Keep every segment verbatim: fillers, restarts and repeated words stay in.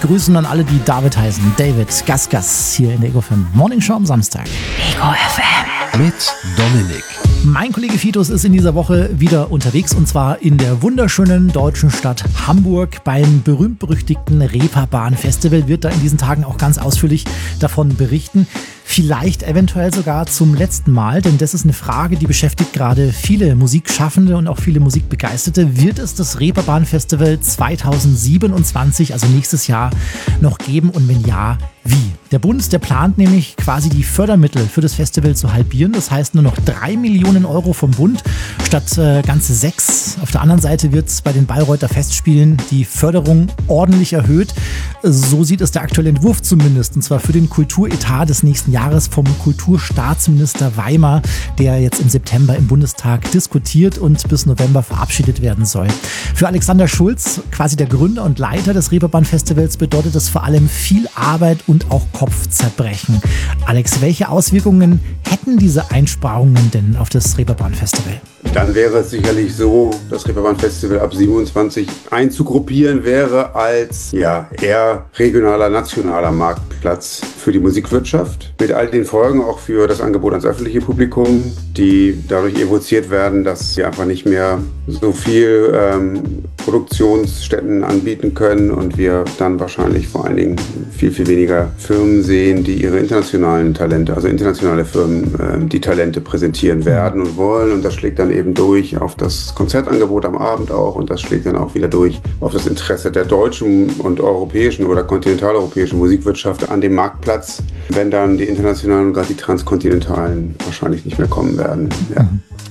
Grüßen an alle, die David heißen. David, Gas Gas hier in der Ego F M Morning Show am Samstag. Ego F M mit Dominik. Mein Kollege Fitus ist in dieser Woche wieder unterwegs und zwar in der wunderschönen deutschen Stadt Hamburg beim berühmt-berüchtigten Reeperbahn-Festival. Wird da in diesen Tagen auch ganz ausführlich davon berichten. Vielleicht eventuell sogar zum letzten Mal, denn das ist eine Frage, die beschäftigt gerade viele Musikschaffende und auch viele Musikbegeisterte. Wird es das Reeperbahn-Festival zweitausendsiebenundzwanzig, also nächstes Jahr, noch geben und wenn ja, wie? Der Bund, der plant nämlich quasi die Fördermittel für das Festival zu halbieren. Das heißt nur noch drei Millionen Euro vom Bund statt äh, ganze sechs. Auf der anderen Seite wird bei den Bayreuther Festspielen die Förderung ordentlich erhöht. So sieht es der aktuelle Entwurf zumindest. Und zwar für den Kulturetat des nächsten Jahres vom Kulturstaatsminister Weimar, der jetzt im September im Bundestag diskutiert und bis November verabschiedet werden soll. Für Alexander Schulz, quasi der Gründer und Leiter des Reeperbahn-Festivals, bedeutet das vor allem viel Arbeit und auch Kopfzerbrechen. Alex, welche Auswirkungen hätten diese Einsparungen denn auf das Reeperbahn-Festival? Dann wäre es sicherlich so, das Reeperbahn-Festival ab siebenundzwanzig einzugruppieren wäre als ja, eher regionaler, nationaler Marktplatz für die Musikwirtschaft. Mit all den Folgen auch für das Angebot ans öffentliche Publikum, die dadurch evoziert werden, dass sie einfach nicht mehr so viel ähm, Produktionsstätten anbieten können und wir dann wahrscheinlich vor allen Dingen viel, viel weniger Firmen sehen, die ihre internationalen Talente, also internationale Firmen, äh, die Talente präsentieren werden und wollen. Und das schlägt dann eben durch auf das Konzertangebot am Abend auch und das schlägt dann auch wieder durch auf das Interesse der deutschen und europäischen oder kontinentaleuropäischen Musikwirtschaft an dem Marktplatz, wenn dann die internationalen und gerade die transkontinentalen wahrscheinlich nicht mehr kommen werden. Ja.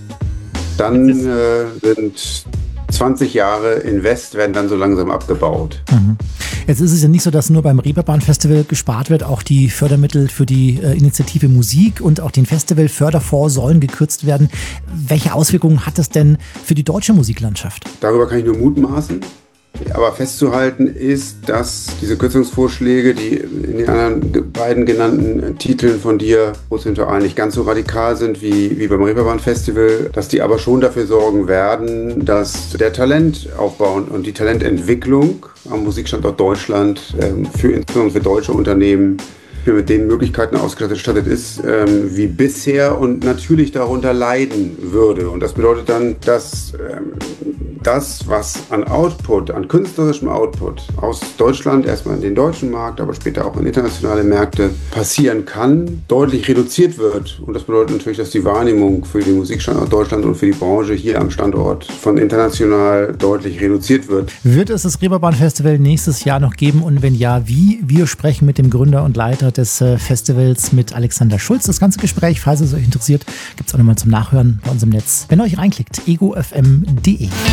Dann äh, sind zwanzig Jahre Invest werden dann so langsam abgebaut. Mhm. Jetzt ist es ja nicht so, dass nur beim Reeperbahn-Festival gespart wird. Auch die Fördermittel für die äh, Initiative Musik und auch den Festival-Förderfonds sollen gekürzt werden. Welche Auswirkungen hat das denn für die deutsche Musiklandschaft? Darüber kann ich nur mutmaßen. Aber festzuhalten ist, dass diese Kürzungsvorschläge, die in den anderen beiden genannten Titeln von dir prozentual nicht ganz so radikal sind wie, wie beim Reeperbahn-Festival, dass die aber schon dafür sorgen werden, dass der Talentaufbau und die Talententwicklung am Musikstandort Deutschland ähm, für insbesondere für deutsche Unternehmen mit den Möglichkeiten ausgestattet ist, ähm, wie bisher und natürlich darunter leiden würde. Und das bedeutet dann, dass ähm, das, was an Output, an künstlerischem Output aus Deutschland, erstmal in den deutschen Markt, aber später auch in internationale Märkte passieren kann, deutlich reduziert wird. Und das bedeutet natürlich, dass die Wahrnehmung für den Musikstandort Deutschland und für die Branche hier am Standort von international deutlich reduziert wird. Wird es das Reeperbahn-Festival nächstes Jahr noch geben und wenn ja, wie? Wir sprechen mit dem Gründer und Leiter des Festivals mit Alexander Schulz. Das ganze Gespräch, falls es euch interessiert, gibt es auch nochmal zum Nachhören bei uns im Netz. Wenn ihr euch reinklickt, ego f m punkt d e.